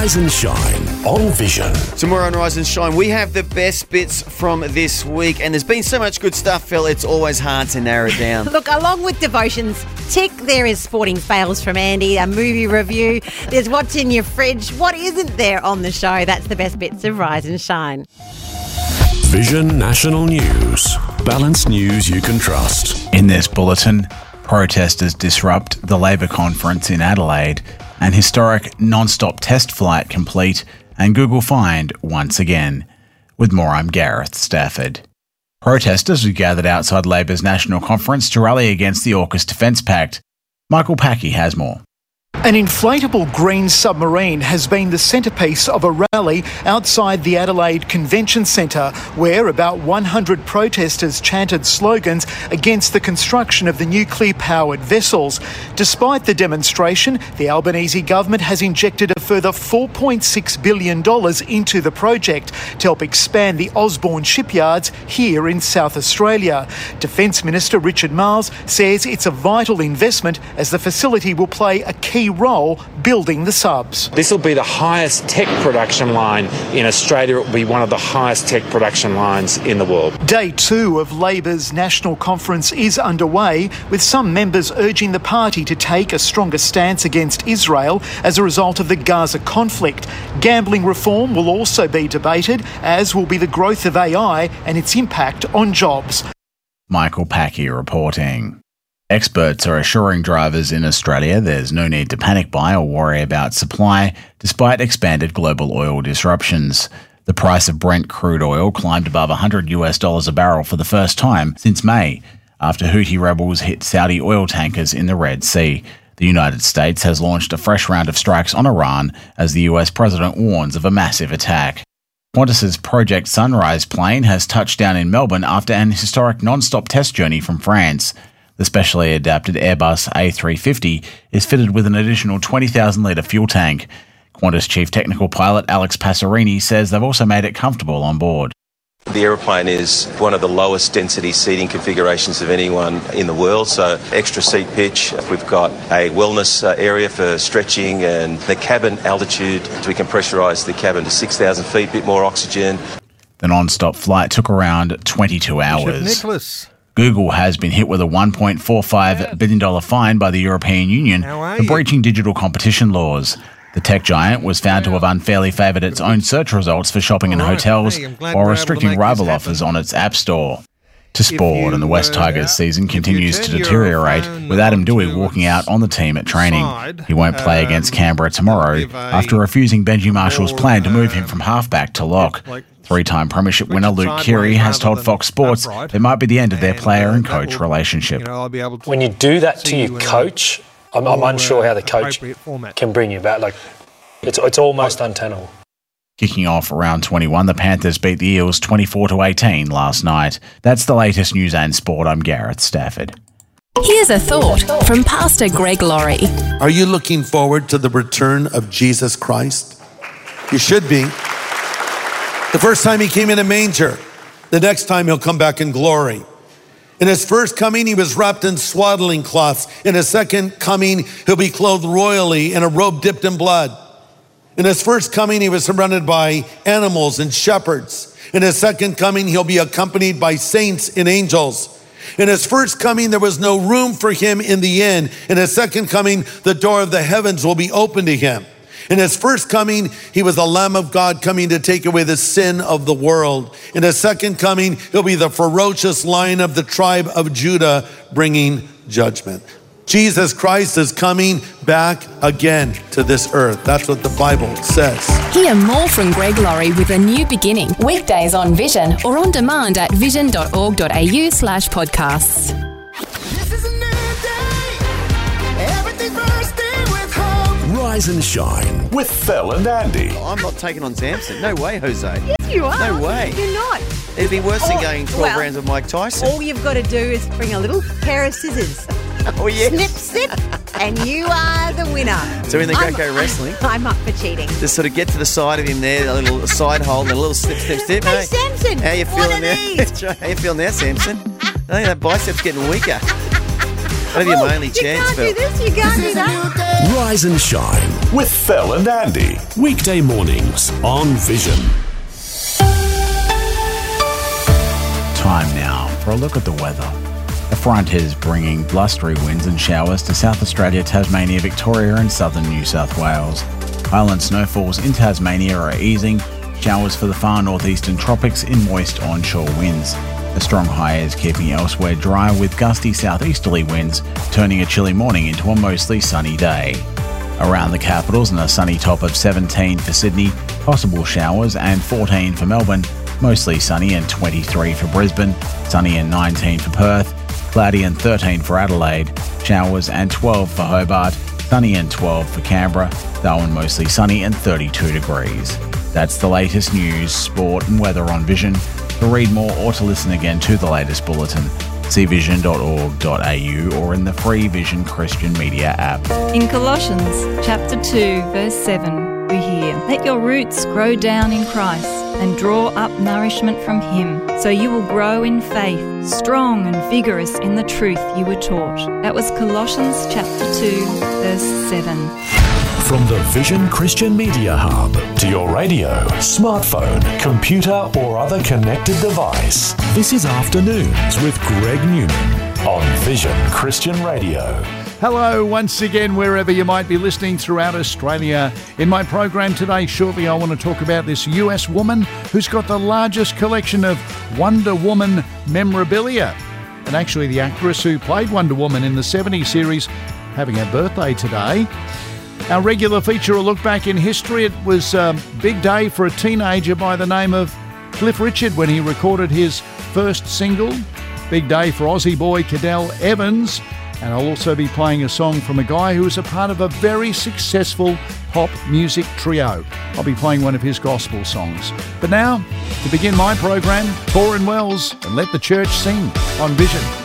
Rise and Shine on Vision. Tomorrow on Rise and Shine, we have the best bits from this week, and there's been so much good stuff, Phil, it's always hard to narrow it down. Look, along with devotions, tick, there is sporting fails from Andy, a movie review, there's what's in your fridge, what isn't there on the show. That's the best bits of Rise and Shine. Vision National News. Balanced news you can trust. In this bulletin, protesters disrupt the Labor conference in Adelaide, an historic non-stop test flight complete, and Google fined once again. With more, I'm Gareth Stafford. Protesters who gathered outside Labor's national conference to rally against the AUKUS Defence Pact. Michael Packey has more. An inflatable green submarine has been the centrepiece of a rally outside the Adelaide Convention Centre, where about 100 protesters chanted slogans against the construction of the nuclear-powered vessels. Despite the demonstration, the Albanese government has injected a further $4.6 billion into the project to help expand the Osborne shipyards here in South Australia. Defence Minister Richard Marles says it's a vital investment as the facility will play a key role building the subs. This will be the highest tech production line in Australia. It will be one of the highest tech production lines in the world. Day 2 of Labor's national conference is underway, with some members urging the party to take a stronger stance against Israel as a result of the Gaza conflict. Gambling reform will also be debated, as will be the growth of AI and its impact on jobs. Michael Packey reporting. Experts are assuring drivers in Australia there's no need to panic buy or worry about supply, despite expanded global oil disruptions. The price of Brent crude oil climbed above $100 a barrel for the first time since May, after Houthi rebels hit Saudi oil tankers in the Red Sea. The United States has launched a fresh round of strikes on Iran as the US president warns of a massive attack. Qantas's Project Sunrise plane has touched down in Melbourne after an historic non-stop test journey from France. The specially adapted Airbus A350 is fitted with an additional 20,000-litre fuel tank. Qantas Chief Technical Pilot Alex Passerini says they've also made it comfortable on board. The aeroplane is one of the lowest density seating configurations of anyone in the world, so extra seat pitch. We've got a wellness area for stretching, and the cabin altitude, we can pressurise the cabin to 6,000 feet, a bit more oxygen. The non-stop flight took around 22 hours. Nicholas. Google has been hit with a $1.45 billion fine by the European Union for breaching digital competition laws. The tech giant was found to have unfairly favoured its own search results for shopping in hotels while restricting rival offers on its app store. To sport, and the West Tigers season continues to deteriorate, with Adam Dewey walking out on the team at training. He won't play against Canberra tomorrow after refusing Benji Marshall's plan to move him from halfback to lock. Three-time premiership winner Luke Keary has told Fox Sports it might be the end of their player and coach relationship. When you do that to your coach, I'm unsure how the coach can bring you back. Like, it's almost untenable. Kicking off round 21, the Panthers beat the Eels 24-18 last night. That's the latest news and sport. I'm Gareth Stafford. Here's a thought from Pastor Greg Laurie. Are you looking forward to the return of Jesus Christ? You should be. The first time he came in a manger, the next time he'll come back in glory. In his first coming, he was wrapped in swaddling cloths. In his second coming, he'll be clothed royally in a robe dipped in blood. In his first coming, he was surrounded by animals and shepherds. In his second coming, he'll be accompanied by saints and angels. In his first coming, there was no room for him in the inn. In his second coming, the door of the heavens will be open to him. In his first coming, he was the Lamb of God coming to take away the sin of the world. In his second coming, he'll be the ferocious Lion of the tribe of Judah, bringing judgment. Jesus Christ is coming back again to this earth. That's what the Bible says. Hear more from Greg Laurie with A New Beginning. Weekdays on Vision or on demand at vision.org.au/podcasts. Rise and Shine with Phil and Andy. I'm not taking on Samson. No way, Jose. Yes, you are. No way. You're not. It'd be worse than going 12 rounds with Mike Tyson. All you've got to do is bring a little pair of scissors. Oh, yes. Snip, snip, and you are the winner. So in the Greco wrestling, I'm up for cheating. just sort of get to the side of him there, a little side hold, and a little snip, snip, snip. Hey, Samson, how you feeling now? How you feeling now, Samson? I think that bicep's getting weaker. That'll be your only chance, You can't do Phil. this, you can't do that. Rise and shine with Phil and Andy. Weekday mornings on Vision. Time now for a look at the weather. A front is bringing blustery winds and showers to South Australia, Tasmania, Victoria and southern New South Wales. Island snowfalls in Tasmania are easing. Showers for the far northeastern tropics in moist onshore winds. A strong high is keeping elsewhere dry with gusty southeasterly winds, turning a chilly morning into a mostly sunny day. Around the capitals and a sunny top of 17 for Sydney, possible showers and 14 for Melbourne, mostly sunny and 23 for Brisbane, sunny and 19 for Perth, cloudy and 13 for Adelaide, showers and 12 for Hobart, sunny and 12 for Canberra, Darwin mostly sunny and 32 degrees. That's the latest news, sport and weather on Vision. To read more or to listen again to the latest bulletin, see vision.org.au or in the free Vision Christian Media app. In Colossians chapter 2, verse 7, we hear, "Let your roots grow down in Christ and draw up nourishment from Him, so you will grow in faith, strong and vigorous in the truth you were taught." That was Colossians chapter 2, verse 7. From the Vision Christian Media Hub to your radio, smartphone, computer or other connected device. This is Afternoons with Greg Newman on Vision Christian Radio. Hello once again, wherever you might be listening throughout Australia. In my program today, shortly, I want to talk about this US woman who's got the largest collection of Wonder Woman memorabilia. And actually, the actress who played Wonder Woman in the 70s series having her birthday today. Our regular feature, a look back in history. It was a big day for a teenager by the name of Cliff Richard when he recorded his first single. Big day for Aussie boy Cadell Evans. And I'll also be playing a song from a guy who was a part of a very successful pop music trio. I'll be playing one of his gospel songs. But now, to begin my program, Corin Wells and Let the Church Sing on Vision.